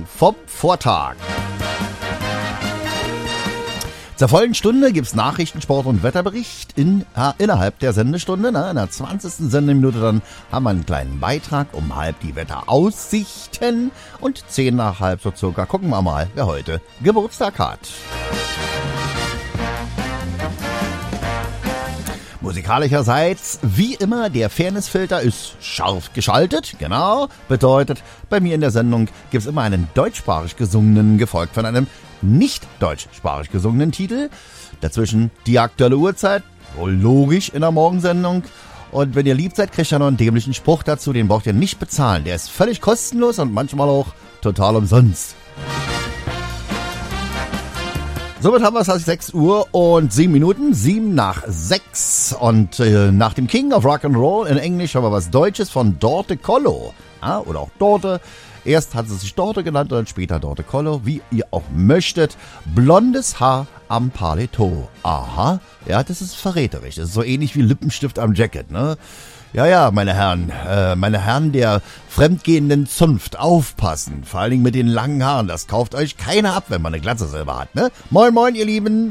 vom Vortag. Zur vollen Stunde gibt's Nachrichten, Sport und Wetterbericht innerhalb der Sendestunde. In der 20. Sendeminute dann haben wir einen kleinen Beitrag, um halb die Wetteraussichten und 10 nach halb so circa. Gucken wir mal, wer heute Geburtstag hat. Musikalischerseits, wie immer, der Fairnessfilter ist scharf geschaltet. Genau, bedeutet, bei mir in der Sendung gibt's immer einen deutschsprachig gesungenen, gefolgt von einem nicht deutschsprachig gesungenen Titel. Dazwischen die aktuelle Uhrzeit, wohl logisch in der Morgensendung. Und wenn ihr lieb seid, kriegt ihr noch einen dämlichen Spruch dazu, den braucht ihr nicht bezahlen. Der ist völlig kostenlos und manchmal auch total umsonst. Somit haben wir es als 6 Uhr und 7 Minuten, 7 nach 6. Und nach dem King of Rock'n'Roll in Englisch haben wir was Deutsches von Dorte Collo. Oder auch Dorte. Erst hat sie sich Dorte genannt und dann später Dorte Collo, wie ihr auch möchtet. Blondes Haar am Paletot. Aha, ja, das ist verräterisch. Das ist so ähnlich wie Lippenstift am Jacket, ne? Ja, meine Herren der fremdgehenden Zunft, aufpassen. Vor allen Dingen mit den langen Haaren. Das kauft euch keiner ab, wenn man eine Glatze selber hat, ne? Moin, moin, ihr Lieben.